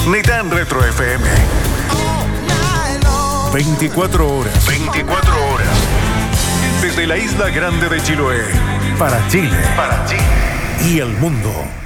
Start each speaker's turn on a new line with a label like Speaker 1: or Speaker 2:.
Speaker 1: ni tan retro FM. 24 horas. 24 horas. Desde la isla grande de Chiloé. Para Chile. Y el mundo.